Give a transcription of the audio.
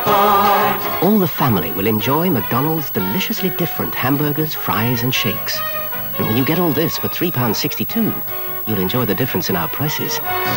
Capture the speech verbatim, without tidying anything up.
All the family will enjoy McDonald's deliciously different hamburgers, fries and shakes. And when you get all this for three pounds sixty-two, you'll enjoy the difference in our prices.